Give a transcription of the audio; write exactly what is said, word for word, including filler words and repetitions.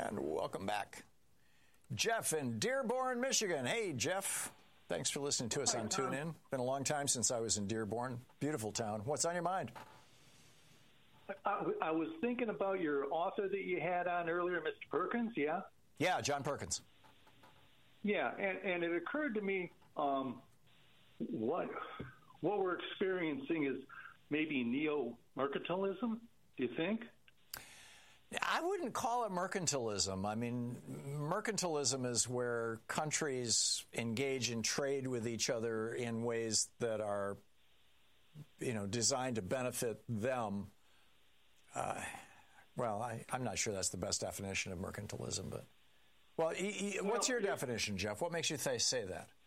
And welcome back. Jeff in Dearborn, Michigan. Hey, Jeff. Thanks for listening to us on TuneIn. Been a long time since I was in Dearborn. Beautiful town. What's on your mind? I, I was thinking about your author that you had on earlier, Mister Perkins, yeah? Yeah, John Perkins. Yeah, and, and it occurred to me um, what what we're experiencing is maybe neo-mercantilism, do you think? I wouldn't call it mercantilism. I mean, mercantilism is where countries engage in trade with each other in ways that are, you know, designed to benefit them. Uh, well, I, I'm not sure that's the best definition of mercantilism, but well, e- e- what's your well, definition, Jeff? What makes you th- say that?